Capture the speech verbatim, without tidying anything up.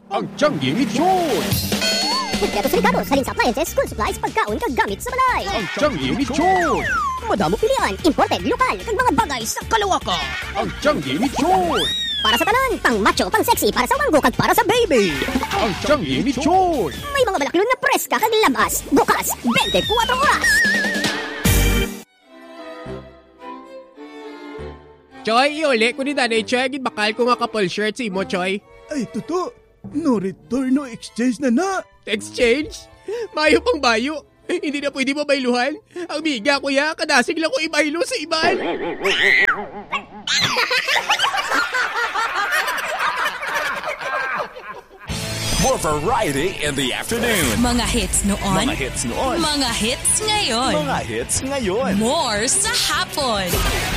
Ang Changi Lechon! Kompleto sa regalo, salin sa appliances, school supplies, pagkaon, kagamit sa balay. Ang Changi Lechon! Madamo pilian, imported, lokal, kag mga bagay sa kalawakan. Ang Changi Lechon! Para sa tanan, pang macho, pang sexy, para sa wanggo, kag para sa baby. Ang Changi Lechon! May mga balaklon na preska kag labas, bukas, twenty-four oras. Choy, iuli ko ni Nanay Choy, agad bakal ko nga couple shirt si mo, Choy. Ay, toto. No return, no exchange na na. Exchange? Mayo pang bayo. Hindi na pwede mabayluhan. Ang biga, kuya, kadasig lang ko ibaylo sa iban. More variety in the afternoon. Mga hits noon. Mga hits noon. Mga hits ngayon. Mga hits ngayon. More sa hapon.